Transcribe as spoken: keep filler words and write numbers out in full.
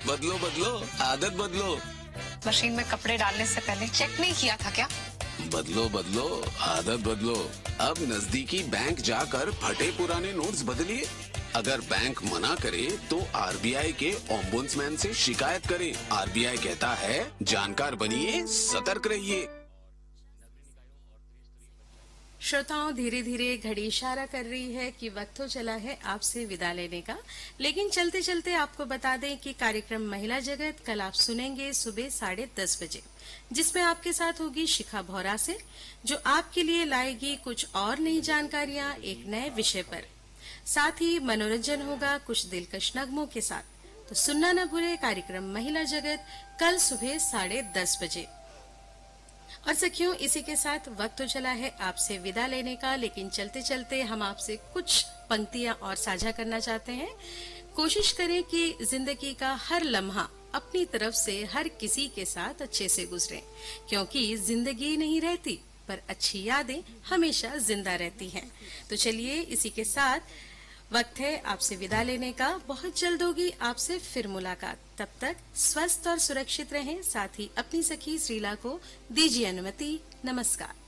बदलो बदलो आदत बदलो। मशीन में कपड़े डालने से पहले चेक नहीं किया था क्या? बदलो बदलो आदत बदलो। अब नजदीकी बैंक जाकर फटे पुराने नोट्स बदलिए। अगर बैंक मना करे तो आरबीआई के ओम्बुड्समैन से शिकायत करें। आरबीआई कहता है जानकार बनिए, सतर्क रहिए। श्रोताओं, धीरे धीरे घड़ी इशारा कर रही है कि वक्त हो चला है आपसे विदा लेने का। लेकिन चलते चलते आपको बता दें कि कार्यक्रम महिला जगत कल आप सुनेंगे सुबह साढ़े दस बजे, जिसमें आपके साथ होगी शिखा भौरा से, जो आपके लिए लाएगी कुछ और नई जानकारियां एक नए विषय पर। साथ ही मनोरंजन होगा कुछ दिलकश नगमों के साथ। तो सुनना न भूले कार्यक्रम महिला जगत कल सुबह साढ़े दस बजे। और सखियों, इसी के साथ वक्त तो चला है आपसे विदा लेने का, लेकिन चलते चलते हम आपसे कुछ पंक्तियां और साझा करना चाहते हैं। कोशिश करें कि जिंदगी का हर लम्हा अपनी तरफ से हर किसी के साथ अच्छे से गुजरे, क्योंकि जिंदगी नहीं रहती पर अच्छी यादें हमेशा जिंदा रहती हैं। तो चलिए, इसी के साथ वक्त है आपसे विदा लेने का। बहुत जल्द होगी आपसे फिर मुलाकात। तब तक स्वस्थ और सुरक्षित रहें। साथ ही अपनी सखी श्रीला को दीजिए अनुमति। नमस्कार।